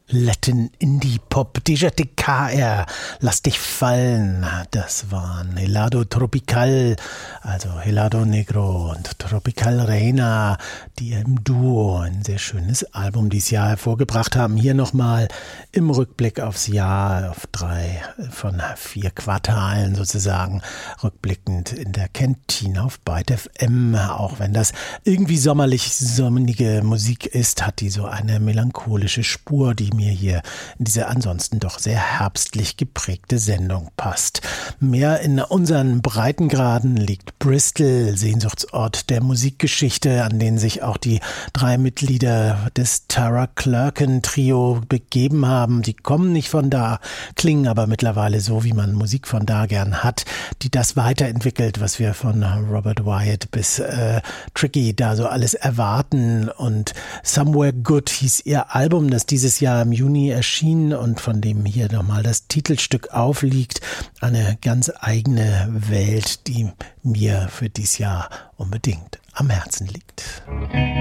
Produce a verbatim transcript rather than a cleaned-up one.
Latin Indie Pop, Deja de K R, Lass dich fallen, das waren Helado Tropical, also Helado Negro und Tropical Reina, die im Duo ein sehr schönes Album dieses Jahr hervorgebracht haben. Hier nochmal im Rückblick aufs Jahr, auf drei von vier Quartalen sozusagen, rückblickend in der Kantine auf Byte F M. Auch wenn das irgendwie sommerlich sonnige Musik ist, hat die so eine melancholische Spur, die mir hier in diese ansonsten doch sehr herbstlich geprägte Sendung passt. Mehr in unseren Breitengraden liegt Bristol, Sehnsuchtsort der Musikgeschichte, an den sich auch die drei Mitglieder des Tara Clerkin Trio begeben haben. Die kommen nicht von da, klingen aber mittlerweile so, wie man Musik von da gern hat, die das weiterentwickelt, was wir von Robert Wyatt bis äh, Tricky da so alles erwarten. Und Somewhere Good hieß ihr Album, das dieses Jahr im Juni erschien und von dem hier nochmal das Titelstück aufliegt. Eine ganz eigene Welt, die mir für dieses Jahr unbedingt am Herzen liegt.